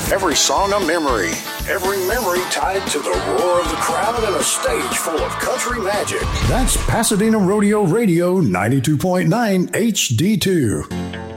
Every song a memory. Every memory tied to the roar of the crowd and a stage full of country magic. That's Pasadena Rodeo Radio 92.9 HD2.